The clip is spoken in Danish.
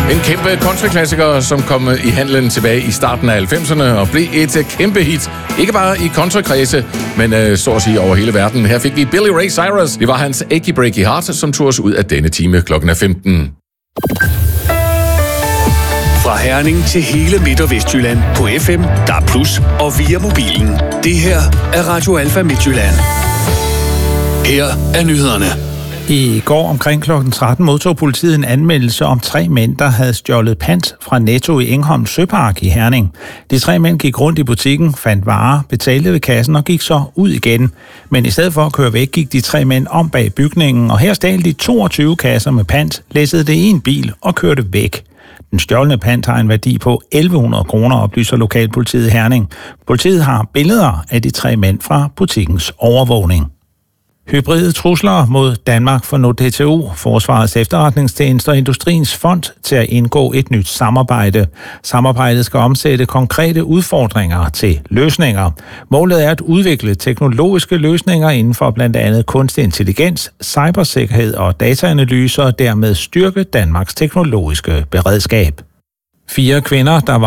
En kæmpe countryklassiker, som kom i handlen tilbage i starten af 90'erne og blev et kæmpe hit. Ikke bare i countrykredse, men så at sige over hele verden. Her fik vi Billy Ray Cyrus. Det var hans Achy Breaky Heart, som tog os ud af denne time klokken 15. Fra Herning til hele Midt- og Vestjylland på FM, DAB+ og via mobilen. Det her er Radio Alfa Midtjylland. Her er nyhederne. I går omkring kl. 13 modtog politiet en anmeldelse om 3 mænd, der havde stjålet pant fra Netto i Engholm Søpark i Herning. De 3 mænd gik rundt i butikken, fandt varer, betalte ved kassen og gik så ud igen. Men i stedet for at køre væk, gik de 3 mænd om bag bygningen, og her stjal de 22 kasser med pant, læssede det i en bil og kørte væk. Den stjålne pant har en værdi på 1.100 kroner, oplyser lokalpolitiet i Herning. Politiet har billeder af de 3 mænd fra butikkens overvågning. Hybride trusler mod Danmark får nu DTU, Forsvarets Efterretningstjeneste og Industriens Fond til at indgå et nyt samarbejde. Samarbejdet skal omsætte konkrete udfordringer til løsninger. Målet er at udvikle teknologiske løsninger inden for blandt andet kunstig intelligens, cybersikkerhed og dataanalyser og dermed styrke Danmarks teknologiske beredskab. 4 kvinder, der var